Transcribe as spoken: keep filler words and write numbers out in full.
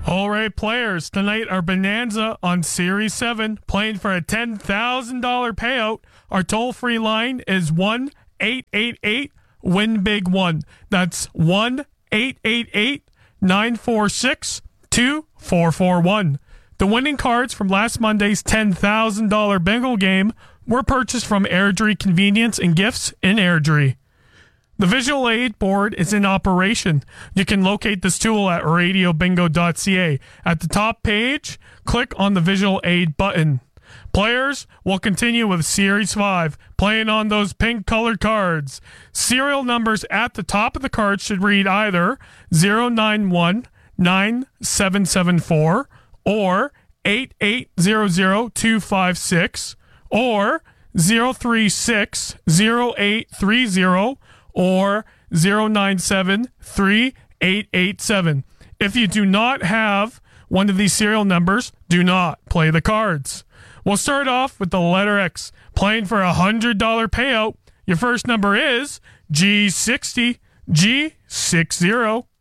All right, players. Tonight, our Bonanza on Series seven, playing for a ten thousand dollars payout. Our toll-free line is one eight eight eight win big one. That's one eight eight eight nine four six two four four one. The winning cards from last Monday's ten thousand dollars bingo game were purchased from Airdrie Convenience and Gifts in Airdrie. The visual aid board is in operation. You can locate this tool at radio bingo dot c a. At the top page, click on the visual aid button. Players will continue with Series five, playing on those pink colored cards. Serial numbers at the top of the card should read either zero nine one nine seven seven four or eight eight zero zero two five six or zero three six zero eight three zero or zero nine seven three eight eight seven. If you do not have one of these serial numbers, do not play the cards. We'll start off with the letter X, playing for a one hundred dollars payout. Your first number is G sixty, G sixty.